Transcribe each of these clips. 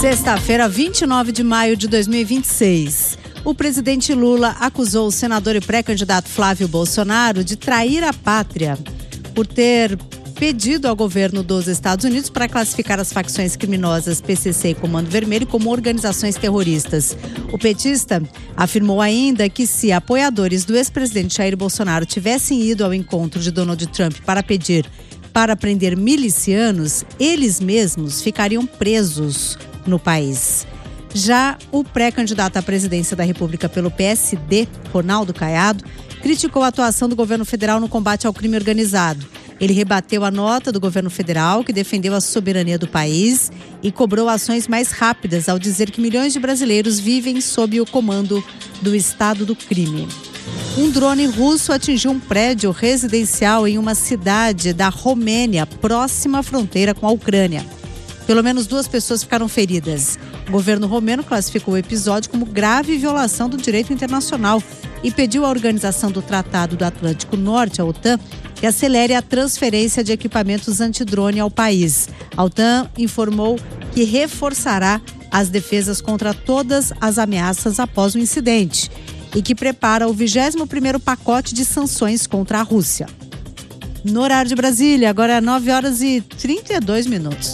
Sexta-feira, 29 de maio de 2026. O presidente Lula acusou o senador e pré-candidato Flávio Bolsonaro de trair a pátria por ter pedido ao governo dos Estados Unidos para classificar as facções criminosas PCC e Comando Vermelho como organizações terroristas. O petista afirmou ainda que se apoiadores do ex-presidente Jair Bolsonaro tivessem ido ao encontro de Donald Trump para pedir para prender milicianos, eles mesmos ficariam presos no país. Já o pré-candidato à presidência da República pelo PSD, Ronaldo Caiado, criticou a atuação do governo federal no combate ao crime organizado. Ele rebateu a nota do governo federal, que defendeu a soberania do país e cobrou ações mais rápidas ao dizer que milhões de brasileiros vivem sob o comando do Estado do crime. Um drone russo atingiu um prédio residencial em uma cidade da Romênia, próxima à fronteira com a Ucrânia. Pelo menos 2 pessoas ficaram feridas. O governo romeno classificou o episódio como grave violação do direito internacional e pediu à Organização do Tratado do Atlântico Norte, a OTAN, que acelere a transferência de equipamentos antidrone ao país. A OTAN informou que reforçará as defesas contra todas as ameaças após o incidente e que prepara o 21º pacote de sanções contra a Rússia. No horário de Brasília, agora é 9h32.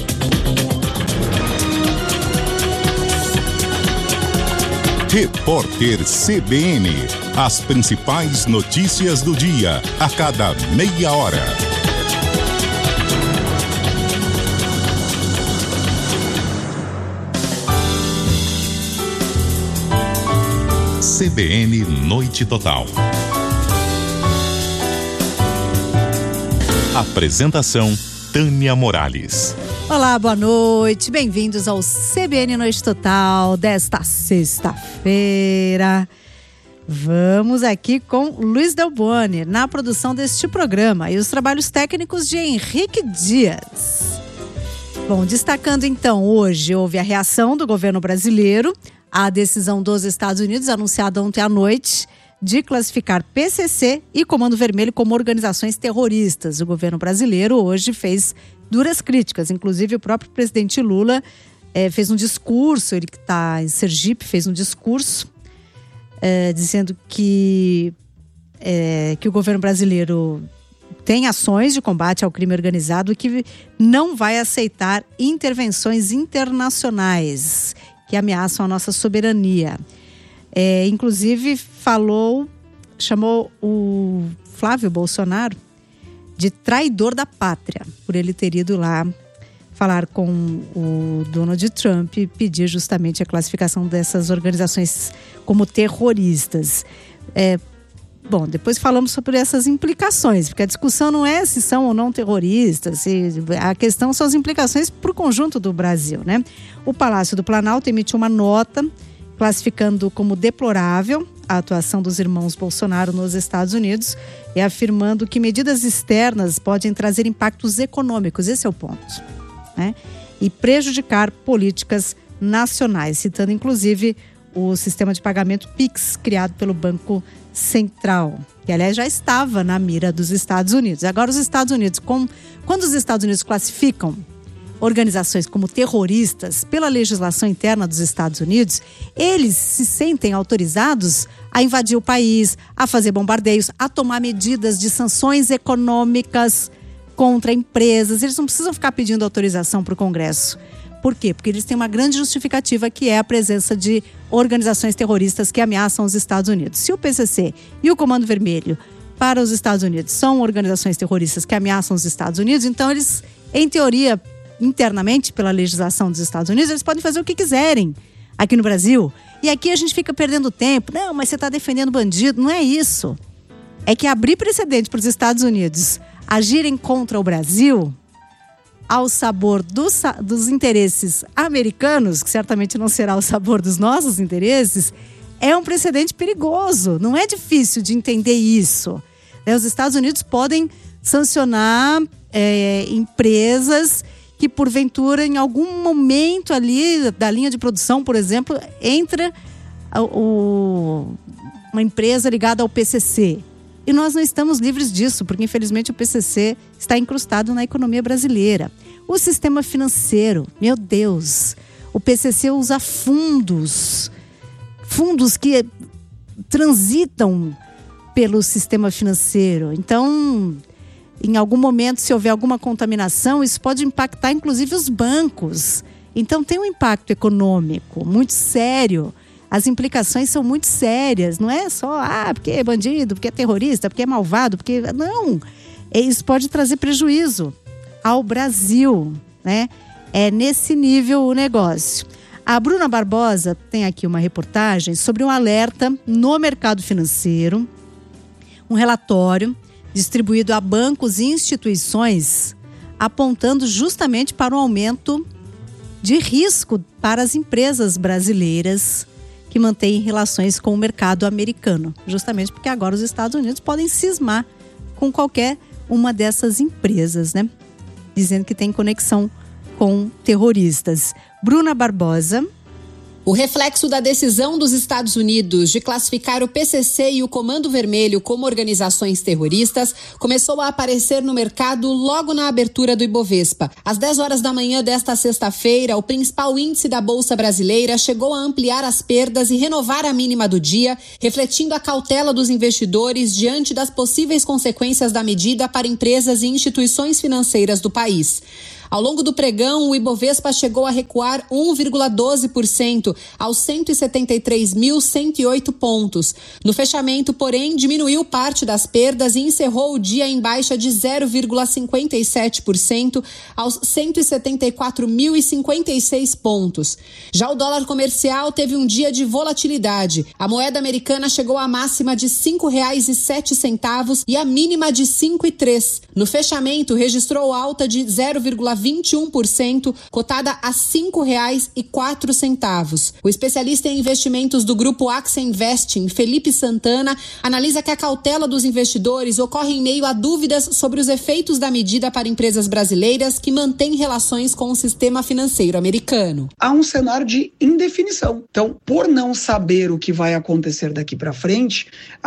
Repórter CBN. As principais notícias do dia, a cada meia hora. CBN Noite Total. Apresentação: Tânia Morales. Olá, boa noite. Bem-vindos ao CBN Noite Total desta sexta-feira. Vamos aqui com Luiz Delboni na produção deste programa e os trabalhos técnicos de Henrique Dias. Bom, destacando então, hoje houve a reação do governo brasileiro à decisão dos Estados Unidos, anunciada ontem à noite, de classificar PCC e Comando Vermelho como organizações terroristas. O governo brasileiro hoje fez duras críticas, inclusive o próprio presidente Lula fez um discurso, ele que está em Sergipe, fez um discurso dizendo que o governo brasileiro tem ações de combate ao crime organizado e que não vai aceitar intervenções internacionais que ameaçam a nossa soberania. Inclusive chamou o Flávio Bolsonaro de traidor da pátria, por ele ter ido lá falar com o Donald Trump e pedir justamente a classificação dessas organizações como terroristas. Bom, depois falamos sobre essas implicações, porque a discussão não é se são ou não terroristas, a questão são as implicações para o conjunto do Brasil, né? O Palácio do Planalto emitiu uma nota classificando como deplorável a atuação dos irmãos Bolsonaro nos Estados Unidos e afirmando que medidas externas podem trazer impactos econômicos, esse é o ponto, né? E prejudicar políticas nacionais, citando inclusive o sistema de pagamento PIX criado pelo Banco Central, que aliás já estava na mira dos Estados Unidos. Agora os Estados Unidos, quando os Estados Unidos classificam organizações como terroristas pela legislação interna dos Estados Unidos, eles se sentem autorizados a invadir o país, a fazer bombardeios, a tomar medidas de sanções econômicas contra empresas. Eles não precisam ficar pedindo autorização para o Congresso. Por quê? Porque eles têm uma grande justificativa, que é a presença de organizações terroristas que ameaçam os Estados Unidos. Se o PCC e o Comando Vermelho para os Estados Unidos são organizações terroristas que ameaçam os Estados Unidos, então eles, em teoria, internamente, pela legislação dos Estados Unidos, eles podem fazer o que quiserem aqui no Brasil. E aqui a gente fica perdendo tempo. Não, mas você está defendendo bandido. Não é isso. É que abrir precedente para os Estados Unidos agirem contra o Brasil, ao sabor dos interesses americanos, que certamente não será o sabor dos nossos interesses, é um precedente perigoso. Não é difícil de entender isso. Os Estados Unidos podem sancionar empresas que, porventura, em algum momento ali da linha de produção, por exemplo, entra uma empresa ligada ao PCC. E nós não estamos livres disso, porque infelizmente o PCC está incrustado na economia brasileira. O sistema financeiro, meu Deus, O PCC usa fundos que transitam pelo sistema financeiro. Então, em algum momento, se houver alguma contaminação, isso pode impactar inclusive os bancos. Então tem um impacto econômico muito sério. As implicações são muito sérias. Não é só, porque é bandido, porque é terrorista, porque é malvado, porque... Não, isso pode trazer prejuízo ao Brasil, né? É nesse nível o negócio. A Bruna Barbosa tem aqui uma reportagem sobre um alerta no mercado financeiro, um relatório distribuído a bancos e instituições, apontando justamente para um aumento de risco para as empresas brasileiras que mantêm relações com o mercado americano. Justamente porque agora os Estados Unidos podem cismar com qualquer uma dessas empresas, né? Dizendo que tem conexão com terroristas. Bruna Barbosa. O reflexo da decisão dos Estados Unidos de classificar o PCC e o Comando Vermelho como organizações terroristas começou a aparecer no mercado logo na abertura do Ibovespa. Às 10 horas da manhã desta sexta-feira, o principal índice da Bolsa Brasileira chegou a ampliar as perdas e renovar a mínima do dia, refletindo a cautela dos investidores diante das possíveis consequências da medida para empresas e instituições financeiras do país. Ao longo do pregão, o Ibovespa chegou a recuar 1,12% aos 173.108 pontos. No fechamento, porém, diminuiu parte das perdas e encerrou o dia em baixa de 0,57% aos 174.056 pontos. Já o dólar comercial teve um dia de volatilidade. A moeda americana chegou à máxima de R$ 5,07 e a mínima de R$ 5,03. No fechamento, registrou alta de 0,21%, cotada a R$ 5,04. O especialista em investimentos do grupo AXA Investing, Felipe Santana, analisa que a cautela dos investidores ocorre em meio a dúvidas sobre os efeitos da medida para empresas brasileiras que mantêm relações com o sistema financeiro americano. Há um cenário de indefinição. Então, por não saber o que vai acontecer daqui para frente,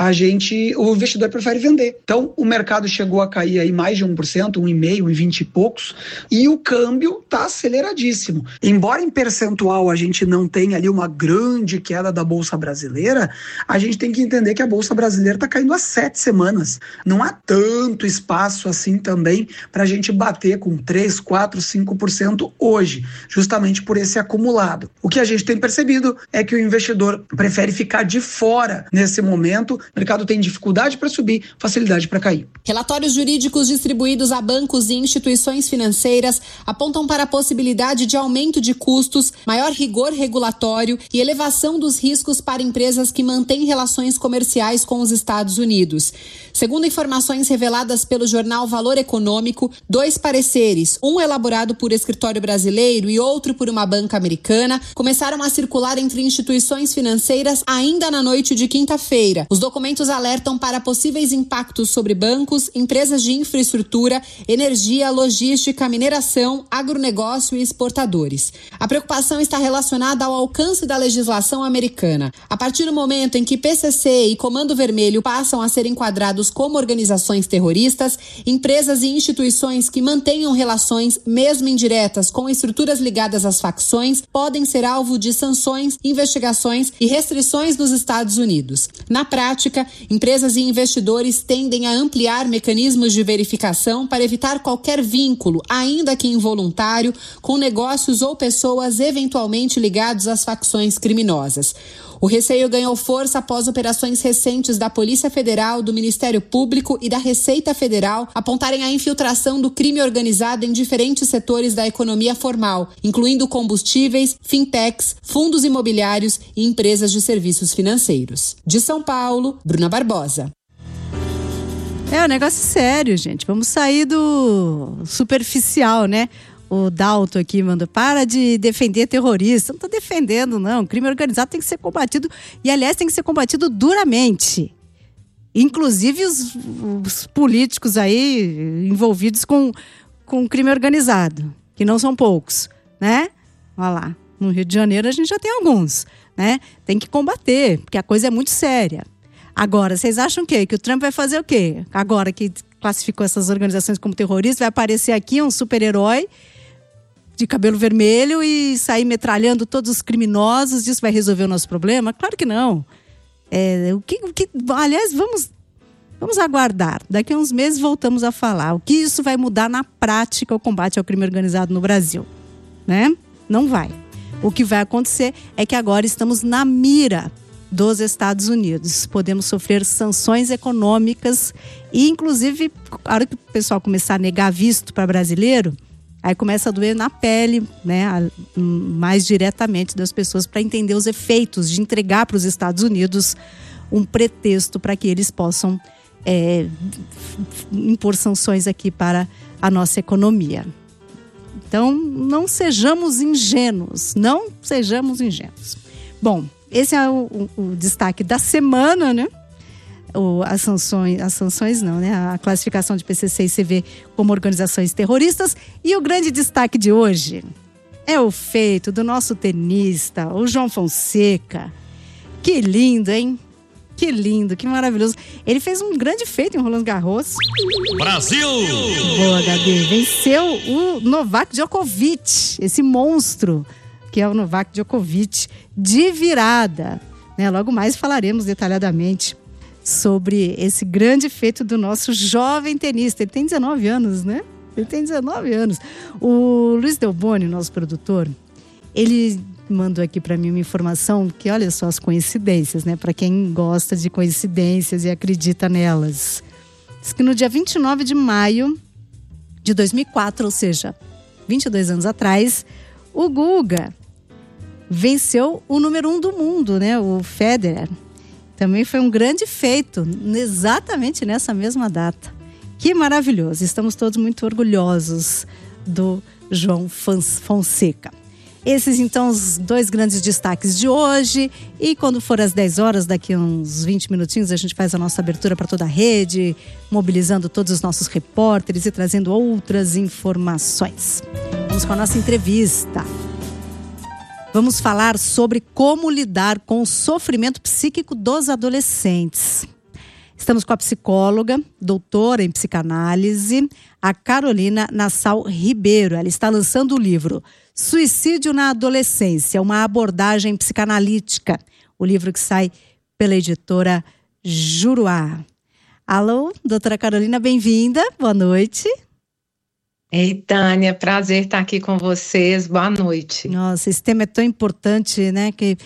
o investidor prefere vender. Então, o mercado chegou a cair aí mais de 1%, 1,5%, 20 e poucos, e o câmbio está aceleradíssimo. Embora em percentual a gente não tenha ali uma grande queda da Bolsa Brasileira, a gente tem que entender que a Bolsa Brasileira está caindo há 7 semanas. Não há tanto espaço assim também para a gente bater com 3%, 4%, 5% hoje, justamente por esse acumulado. O que a gente tem percebido é que o investidor prefere ficar de fora nesse momento. O mercado tem dificuldade para subir, facilidade para cair. Relatórios jurídicos distribuídos a bancos e instituições financeiras apontam para a possibilidade de aumento de custos, maior rigor regulatório e elevação dos riscos para empresas que mantêm relações comerciais com os Estados Unidos. Segundo informações reveladas pelo jornal Valor Econômico, 2 pareceres, um elaborado por escritório brasileiro e outro por uma banca americana, começaram a circular entre instituições financeiras ainda na noite de quinta-feira. Os documentos alertam para possíveis impactos sobre bancos, empresas de infraestrutura, energia, logística, mineração, agronegócio e exportadores. A preocupação está relacionada ao alcance da legislação americana. A partir do momento em que PCC e Comando Vermelho passam a ser enquadrados como organizações terroristas, empresas e instituições que mantenham relações, mesmo indiretas, com estruturas ligadas às facções, podem ser alvo de sanções, investigações e restrições nos Estados Unidos. Na prática, empresas e investidores tendem a ampliar mecanismos de verificação para evitar qualquer vínculo, ainda que involuntário, com negócios ou pessoas eventualmente ligados às facções criminosas. O receio ganhou força após operações recentes da Polícia Federal, do Ministério Público e da Receita Federal apontarem a infiltração do crime organizado em diferentes setores da economia formal, incluindo combustíveis, fintechs, fundos imobiliários e empresas de serviços financeiros. De São Paulo, Bruna Barbosa. É um negócio sério, gente. Vamos sair do superficial, né? O Dalton aqui mandou, para de defender terrorista. Não estou defendendo, não. O crime organizado tem que ser combatido. E, aliás, tem que ser combatido duramente. Inclusive os políticos aí envolvidos com crime organizado, que não são poucos, né? Olha lá, no Rio de Janeiro a gente já tem alguns, né? Tem que combater, porque a coisa é muito séria. Agora, vocês acham o quê? Que o Trump vai fazer o quê? Agora que classificou essas organizações como terroristas, vai aparecer aqui um super-herói de cabelo vermelho e sair metralhando todos os criminosos, isso vai resolver o nosso problema? Claro que não. Aliás, vamos aguardar. Daqui a uns meses voltamos a falar. O que isso vai mudar na prática o combate ao crime organizado no Brasil? Né? Não vai. O que vai acontecer é que agora estamos na mira dos Estados Unidos. Podemos sofrer sanções econômicas e, inclusive, a hora que o pessoal começar a negar visto para brasileiro, aí começa a doer na pele, né, mais diretamente das pessoas, para entender os efeitos de entregar para os Estados Unidos um pretexto para que eles possam impor sanções aqui para a nossa economia. Então, não sejamos ingênuos. Não sejamos ingênuos. Bom, esse é o destaque da semana, né? As sanções não, né? A classificação de PCC e CV como organizações terroristas. E o grande destaque de hoje é o feito do nosso tenista, o João Fonseca. Que lindo, hein? Que lindo, que maravilhoso. Ele fez um grande feito em Roland Garros. Brasil! Boa, Gabi. Venceu o Novak Djokovic, esse monstro que é o Novak Djokovic, de virada. Né? Logo mais falaremos detalhadamente sobre esse grande feito do nosso jovem tenista. Ele tem 19 anos, né? Ele tem 19 anos. O Luiz Delboni, nosso produtor, ele mandou aqui para mim uma informação que, olha só as coincidências, né? Para quem gosta de coincidências e acredita nelas. Diz que no dia 29 de maio de 2004, ou seja, 22 anos atrás, o Guga venceu o número 1 do mundo, né? O Federer. Também foi um grande feito, exatamente nessa mesma data. Que maravilhoso! Estamos todos muito orgulhosos do João Fonseca. Esses, então, os 2 grandes destaques de hoje. E quando for às 10 horas, daqui a uns 20 minutinhos, a gente faz a nossa abertura para toda a rede, mobilizando todos os nossos repórteres e trazendo outras informações. Vamos com a nossa entrevista. Vamos falar sobre como lidar com o sofrimento psíquico dos adolescentes. Estamos com a psicóloga, doutora em psicanálise, a Carolina Nassau Ribeiro. Ela está lançando o livro Suicídio na Adolescência, uma abordagem psicanalítica. O livro que sai pela editora Juruá. Alô, doutora Carolina, bem-vinda. Boa noite. Ei, Tânia, prazer estar aqui com vocês. Boa noite. Nossa, esse tema é tão importante, né? Que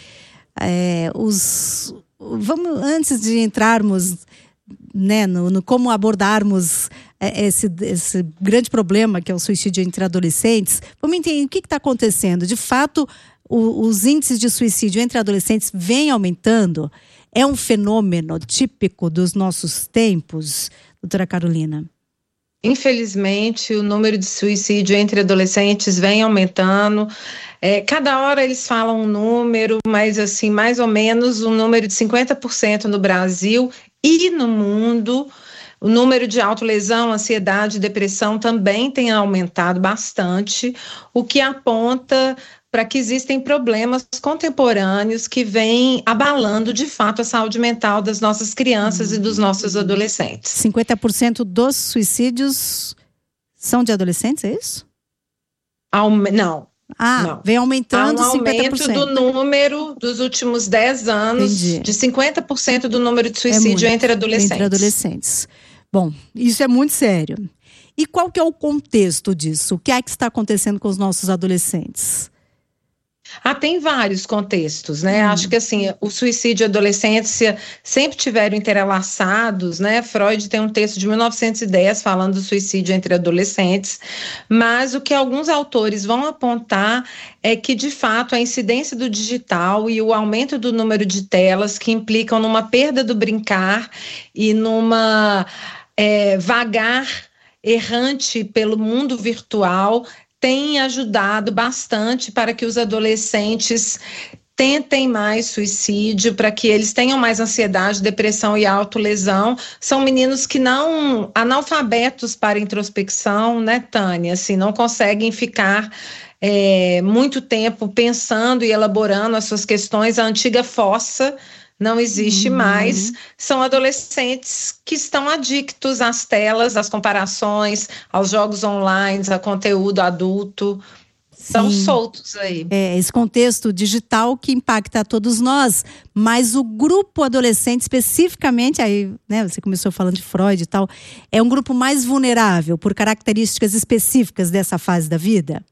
vamos, antes de entrarmos, né, no como abordarmos esse grande problema que é o suicídio entre adolescentes, vamos entender o que está acontecendo. De fato, os índices de suicídio entre adolescentes vêm aumentando. É um fenômeno típico dos nossos tempos, doutora Carolina? Infelizmente, o número de suicídio entre adolescentes vem aumentando. Cada hora eles falam um número, mas assim, mais ou menos um número de 50% no Brasil e no mundo. O número de autolesão, ansiedade e depressão também tem aumentado bastante, o que aponta para que existem problemas contemporâneos que vêm abalando, de fato, a saúde mental das nossas crianças e dos nossos adolescentes. 50% dos suicídios são de adolescentes, é isso? Não. Não. Vem aumentando 50%. Há um aumento do número dos últimos 10 anos, Entendi. De 50% do número de suicídio entre adolescentes. Bom, isso é muito sério. E qual que é o contexto disso? O que é que está acontecendo com os nossos adolescentes? Tem vários contextos, né? Acho que assim, o suicídio e a adolescência sempre tiveram interlaçados, né? Freud tem um texto de 1910 falando do suicídio entre adolescentes, mas o que alguns autores vão apontar é que, de fato, a incidência do digital e o aumento do número de telas que implicam numa perda do brincar e numa vagar errante pelo mundo virtual tem ajudado bastante para que os adolescentes tentem mais suicídio, para que eles tenham mais ansiedade, depressão e autolesão. São meninos que não analfabetos para introspecção, né, Tânia? Assim, não conseguem ficar muito tempo pensando e elaborando as suas questões. A antiga fossa não existe mais. São adolescentes que estão adictos às telas, às comparações, aos jogos online, a conteúdo adulto. estão soltos aí. Esse contexto digital que impacta a todos nós, mas o grupo adolescente especificamente, aí, né, você começou falando de Freud e tal, é um grupo mais vulnerável por características específicas dessa fase da vida?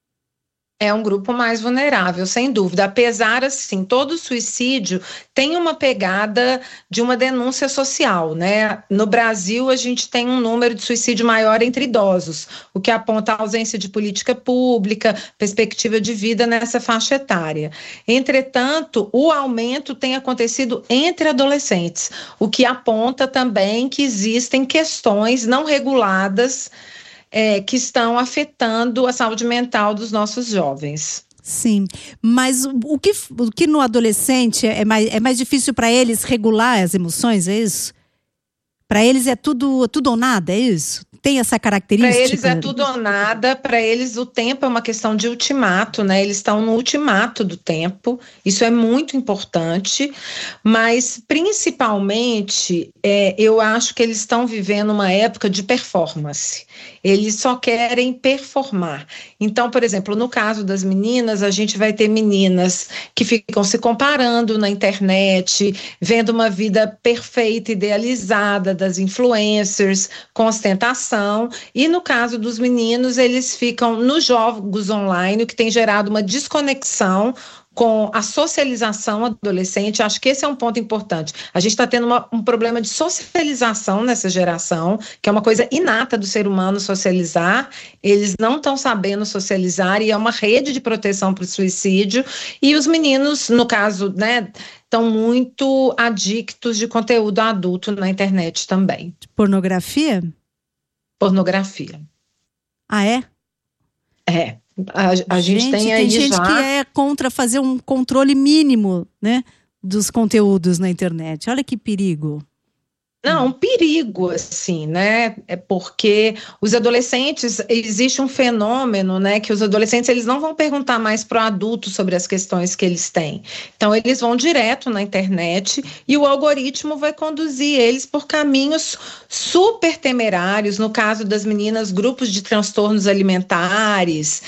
É um grupo mais vulnerável, sem dúvida. Apesar, assim, todo suicídio tem uma pegada de uma denúncia social, né? No Brasil, a gente tem um número de suicídio maior entre idosos, o que aponta a ausência de política pública, perspectiva de vida nessa faixa etária. Entretanto, o aumento tem acontecido entre adolescentes, o que aponta também que existem questões não reguladas que estão afetando a saúde mental dos nossos jovens. Sim, mas o que no adolescente é mais difícil para eles regular as emoções, é isso? Para eles é tudo ou nada, é isso? Tem essa característica? Para eles é tudo ou nada, para eles o tempo é uma questão de ultimato, né? Eles estão no ultimato do tempo, isso é muito importante, mas principalmente eu acho que eles estão vivendo uma época de performance, eles só querem performar. Então, por exemplo, no caso das meninas, a gente vai ter meninas que ficam se comparando na internet, vendo uma vida perfeita, idealizada das influencers, com ostentação. E no caso dos meninos, eles ficam nos jogos online, o que tem gerado uma desconexão com a socialização adolescente. Acho que esse é um ponto importante. A gente está tendo um problema de socialização nessa geração, que é uma coisa inata do ser humano socializar. Eles não estão sabendo socializar e é uma rede de proteção para o suicídio. E os meninos, no caso, né, estão muito adictos de conteúdo adulto na internet também. Pornografia? Pornografia. Ah, é? É. A gente tem aí gente já... que é contra fazer um controle mínimo, né, dos conteúdos na internet. Olha que perigo. Não, um perigo, assim, né? É porque os adolescentes, existe um fenômeno, né? Que os adolescentes, eles não vão perguntar mais para o adulto sobre as questões que eles têm. Então, eles vão direto na internet e o algoritmo vai conduzir eles por caminhos super temerários. No caso das meninas, grupos de transtornos alimentares,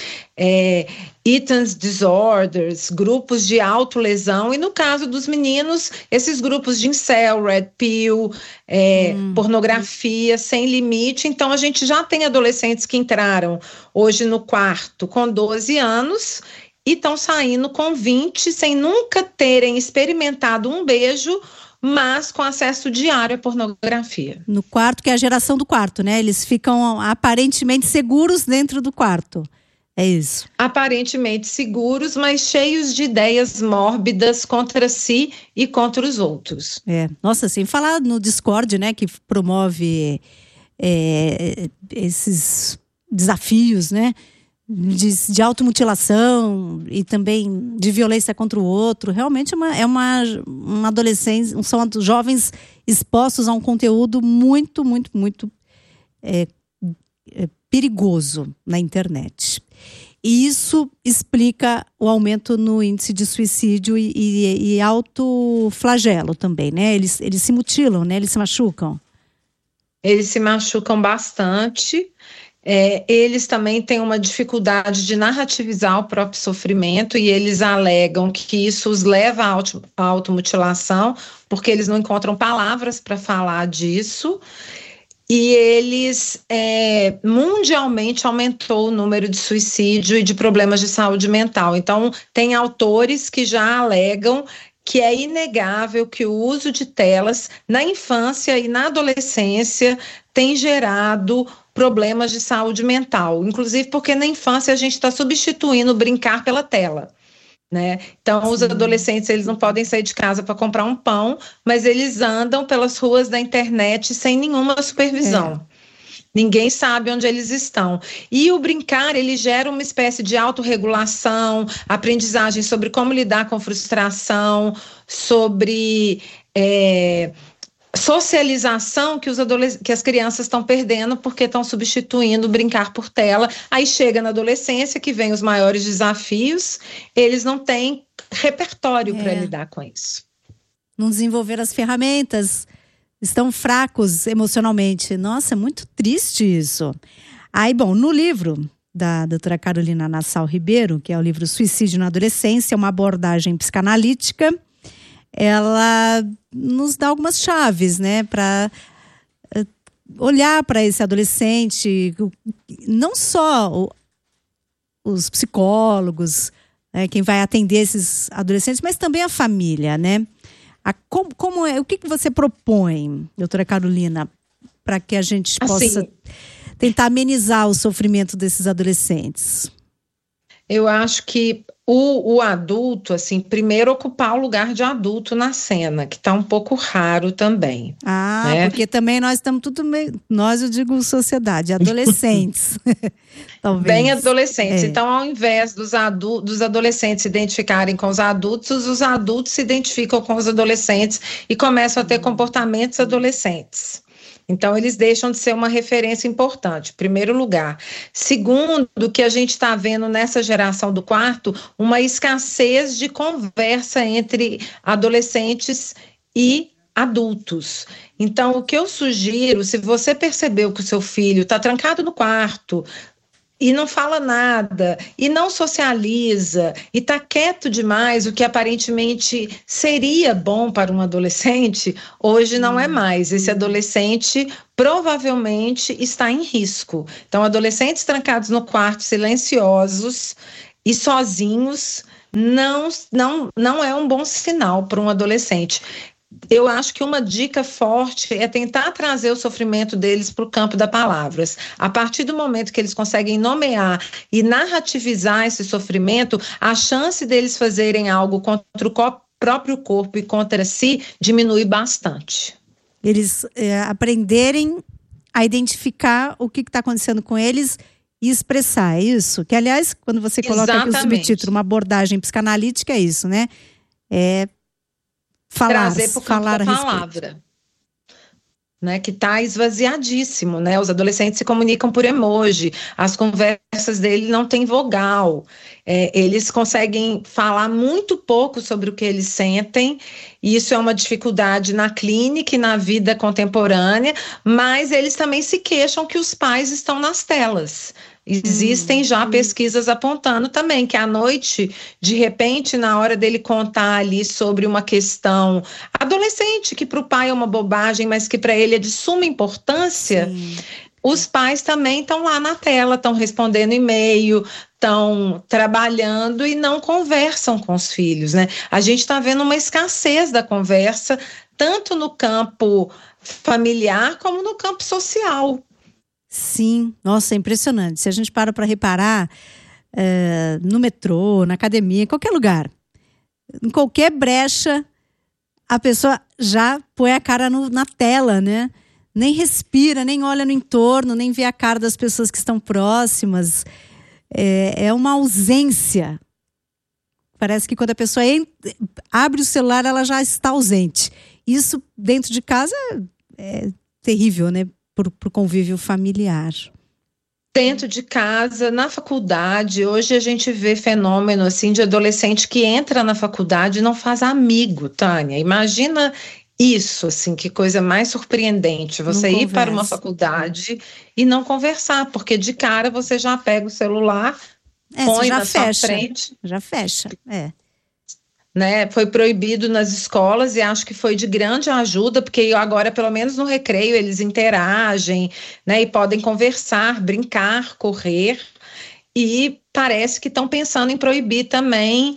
eating disorders, grupos de autolesão, e no caso dos meninos, esses grupos de incel, red pill, pornografia sem limite. Então a gente já tem adolescentes que entraram hoje no quarto com 12 anos e estão saindo com 20 sem nunca terem experimentado um beijo, mas com acesso diário à pornografia. No quarto, que é a geração do quarto, né? Eles ficam aparentemente seguros dentro do quarto. É isso. Aparentemente seguros, mas cheios de ideias mórbidas contra si e contra os outros. Nossa, sem falar no Discord, né, que promove esses desafios, né, de automutilação e também de violência contra o outro. Realmente é uma adolescência, são jovens expostos a um conteúdo muito, muito, muito perigoso na internet. E isso explica o aumento no índice de suicídio e autoflagelo também, né? Eles se mutilam, né? Eles se machucam. Eles se machucam bastante. Eles também têm uma dificuldade de narrativizar o próprio sofrimento e eles alegam que isso os leva à automutilação, porque eles não encontram palavras para falar disso. E eles, mundialmente, aumentou o número de suicídio e de problemas de saúde mental. Então, tem autores que já alegam que é inegável que o uso de telas na infância e na adolescência tem gerado problemas de saúde mental. Inclusive porque na infância a gente está substituindo o brincar pela tela. Né? Então, os adolescentes, eles não podem sair de casa para comprar um pão, mas eles andam pelas ruas da internet sem nenhuma supervisão. Ninguém sabe onde eles estão. E o brincar, ele gera uma espécie de autorregulação, aprendizagem sobre como lidar com frustração, sobre socialização que as crianças estão perdendo porque estão substituindo o brincar por tela. Aí chega na adolescência, que vem os maiores desafios, eles não têm repertório para lidar com isso. Não desenvolveram as ferramentas, estão fracos emocionalmente. Nossa, é muito triste isso. Aí, bom, no livro da doutora Carolina Nassau Ribeiro, que é o livro Suicídio na Adolescência, uma abordagem psicanalítica. Ela nos dá algumas chaves, né, para olhar para esse adolescente, não só os psicólogos, né, quem vai atender esses adolescentes, mas também a família, né? O que você propõe, doutora Carolina, para que a gente possa tentar amenizar o sofrimento desses adolescentes? Eu acho que o adulto, assim, primeiro ocupar o lugar de adulto na cena, que está um pouco raro também. Né? Porque também nós estamos tudo meio... Nós, eu digo sociedade, adolescentes. Talvez. Bem adolescentes. Então, ao invés dos adolescentes se identificarem com os adultos se identificam com os adolescentes e começam a ter comportamentos adolescentes. Então, eles deixam de ser uma referência importante, em primeiro lugar. Segundo, que a gente está vendo nessa geração do quarto, uma escassez de conversa entre adolescentes e adultos. Então, o que eu sugiro, se você percebeu que o seu filho está trancado no quarto e não fala nada, e não socializa, e está quieto demais, o que aparentemente seria bom para um adolescente, hoje não é mais. Esse adolescente provavelmente está em risco. Então, adolescentes trancados no quarto, silenciosos e sozinhos, não é um bom sinal para um adolescente. Eu acho que uma dica forte é tentar trazer o sofrimento deles para o campo das palavras. A partir do momento que eles conseguem nomear e narrativizar esse sofrimento, a chance deles fazerem algo contra o próprio corpo e contra si diminui bastante. Eles aprenderem a identificar o que está acontecendo com eles e expressar, é isso? Que, aliás, quando você coloca aqui o subtítulo, uma abordagem psicanalítica, é isso, né? Trazer para o campo da palavra, né, que está esvaziadíssimo, né? Os adolescentes se comunicam por emoji, as conversas dele não têm vogal, eles conseguem falar muito pouco sobre o que eles sentem, e isso é uma dificuldade na clínica e na vida contemporânea, mas eles também se queixam que os pais estão nas telas. Existem já pesquisas apontando também que à noite, de repente, na hora dele contar ali sobre uma questão adolescente, que para o pai é uma bobagem, mas que para ele é de suma importância, os pais também estão lá na tela, estão respondendo e-mail, estão trabalhando e não conversam com os filhos, né? A gente está vendo uma escassez da conversa, tanto no campo familiar como no campo social. Sim, nossa, é impressionante. Se a gente para reparar no metrô, na academia, em qualquer lugar, em qualquer brecha, a pessoa já põe a cara na tela, né? Nem respira, nem olha no entorno, nem vê a cara das pessoas que estão próximas. É uma ausência. Parece que quando a pessoa abre o celular, ela já está ausente. Isso dentro de casa é terrível, né? Pro convívio familiar. Dentro de casa, na faculdade, hoje a gente vê fenômeno assim de adolescente que entra na faculdade e não faz amigo, Tânia. Imagina isso, assim, que coisa mais surpreendente, você ir para uma faculdade e não conversar, porque de cara você já pega o celular, põe na sua frente. Já fecha, Né, foi proibido nas escolas e acho que foi de grande ajuda, porque agora, pelo menos no recreio, eles interagem, né, e podem conversar, brincar, correr, e parece que estão pensando em proibir também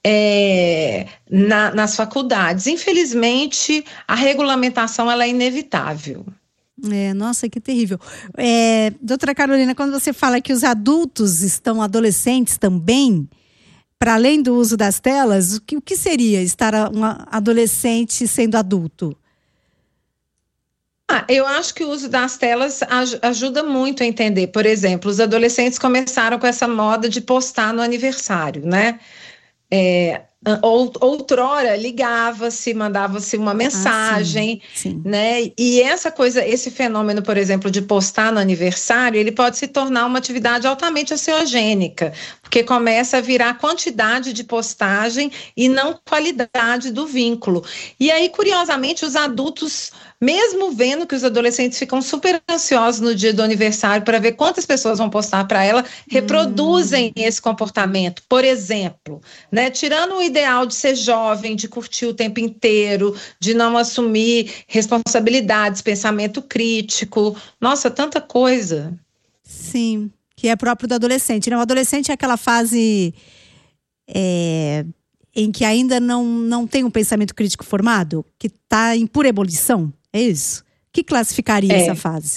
nas faculdades. Infelizmente, a regulamentação ela é inevitável. Nossa, que terrível. Doutora Carolina, quando você fala que os adultos estão adolescentes também, para além do uso das telas, o que seria estar um adolescente sendo adulto? Eu acho que o uso das telas ajuda muito a entender. Por exemplo, os adolescentes começaram com essa moda de postar no aniversário, né? outrora ligava-se, mandava-se uma mensagem, sim. né? E esse fenômeno, por exemplo, de postar no aniversário, ele pode se tornar uma atividade altamente ansiogênica, porque começa a virar quantidade de postagem e não qualidade do vínculo. E aí, curiosamente, os adultos, mesmo vendo que os adolescentes ficam super ansiosos no dia do aniversário para ver quantas pessoas vão postar para ela, reproduzem esse comportamento. Por exemplo, né, tirando o ideal de ser jovem, de curtir o tempo inteiro, de não assumir responsabilidades, pensamento crítico, nossa, tanta coisa. Sim, que é próprio do adolescente, né? O adolescente é aquela fase em que ainda não tem um pensamento crítico formado, que está em pura ebulição, é isso? O que classificaria essa fase?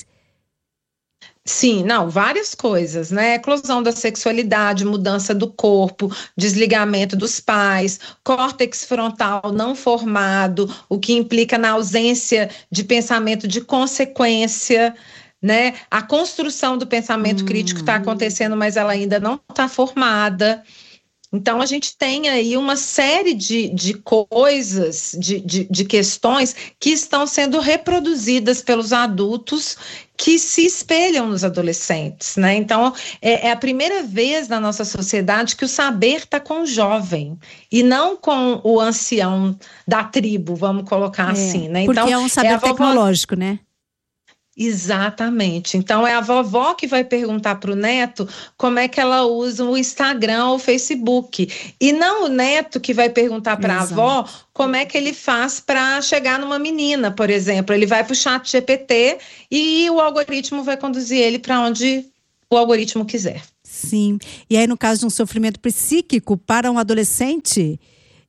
Sim, várias coisas, né? Eclosão da sexualidade, mudança do corpo, desligamento dos pais, córtex frontal não formado, o que implica na ausência de pensamento de consequência, né? A construção do pensamento crítico está acontecendo, mas ela ainda não está formada. Então, a gente tem aí uma série de coisas, de questões que estão sendo reproduzidas pelos adultos que se espelham nos adolescentes, né? Então, é a primeira vez na nossa sociedade que o saber está com o jovem e não com o ancião da tribo, vamos colocar assim, né? Porque então, é um saber tecnológico, né? Exatamente. Então, é a vovó que vai perguntar para o neto como é que ela usa o Instagram ou o Facebook. E não o neto que vai perguntar para a avó como é que ele faz para chegar numa menina, por exemplo. Ele vai para o ChatGPT e o algoritmo vai conduzir ele para onde o algoritmo quiser. Sim. E aí, no caso de um sofrimento psíquico para um adolescente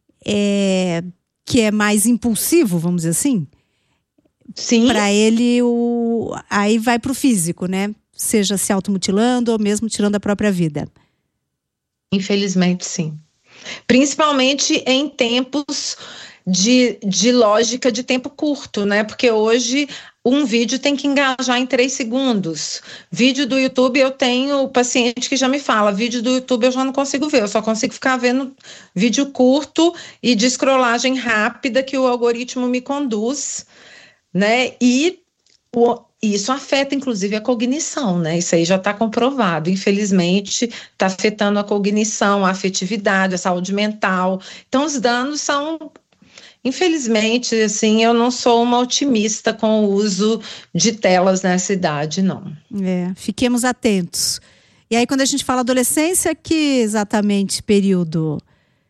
que é mais impulsivo, vamos dizer assim? Sim. Para ele, aí vai para o físico, né? Seja se automutilando ou mesmo tirando a própria vida. Infelizmente, sim. Principalmente em tempos de lógica de tempo curto, né? Porque hoje um vídeo tem que engajar em 3 segundos. Vídeo do YouTube, eu tenho paciente que já me fala, vídeo do YouTube eu já não consigo ver, eu só consigo ficar vendo vídeo curto e de scrollagem rápida que o algoritmo me conduz, né? E isso afeta, inclusive, a cognição, né? Isso aí já está comprovado. Infelizmente, está afetando a cognição, a afetividade, a saúde mental. Então, os danos são, infelizmente, assim, eu não sou uma otimista com o uso de telas nessa idade, não. Fiquemos atentos. E aí, quando a gente fala adolescência, que exatamente período?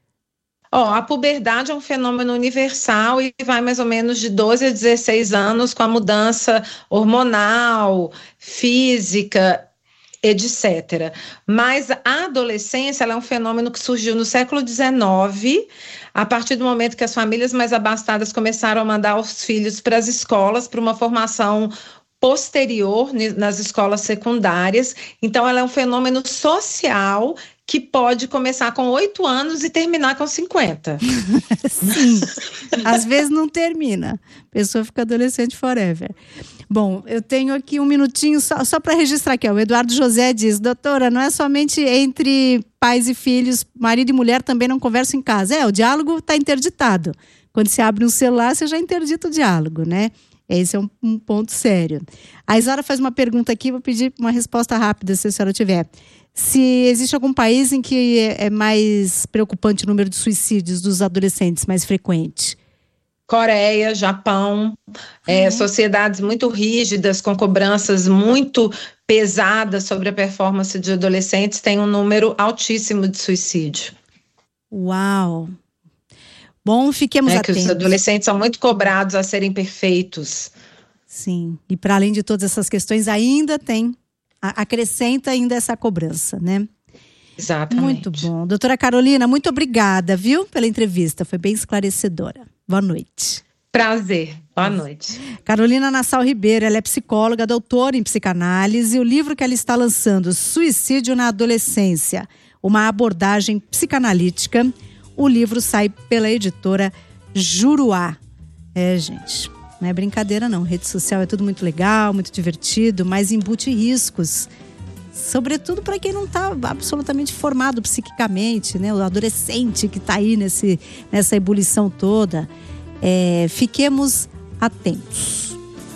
A puberdade é um fenômeno universal e vai mais ou menos de 12 a 16 anos com a mudança hormonal, física, etc. Mas a adolescência ela é um fenômeno que surgiu no século XIX, a partir do momento que as famílias mais abastadas começaram a mandar os filhos para as escolas, para uma formação posterior nas escolas secundárias. Então, ela é um fenômeno social que pode começar com 8 anos e terminar com 50. Sim, às vezes não termina. A pessoa fica adolescente forever. Bom, eu tenho aqui um minutinho só para registrar aqui. O Eduardo José diz, doutora, não é somente entre pais e filhos, marido e mulher também não conversam em casa. O diálogo está interditado. Quando você abre um celular, você já interdita o diálogo, né? Esse é um ponto sério. A Isara faz uma pergunta aqui, vou pedir uma resposta rápida, se a senhora tiver. Se existe algum país em que é mais preocupante o número de suicídios dos adolescentes, mais frequente? Coreia, Japão, sociedades muito rígidas, com cobranças muito pesadas sobre a performance de adolescentes, tem um número altíssimo de suicídio. Uau! Bom, fiquemos atentos. Que os adolescentes são muito cobrados a serem perfeitos. Sim, e para além de todas essas questões, ainda acrescenta ainda essa cobrança, né? Exatamente. Muito bom. Doutora Carolina, muito obrigada, viu, pela entrevista. Foi bem esclarecedora. Boa noite. Prazer. Boa noite. Carolina Nassau Ribeiro, ela é psicóloga, doutora em psicanálise. O livro que ela está lançando, Suicídio na Adolescência, uma abordagem psicanalítica. O livro sai pela editora Juruá. Gente, não é brincadeira não. Rede social é tudo muito legal, muito divertido, mas embute riscos. sobretudo para quem não está absolutamente formado psiquicamente, né? O adolescente que está aí nessa ebulição toda. Fiquemos atentos.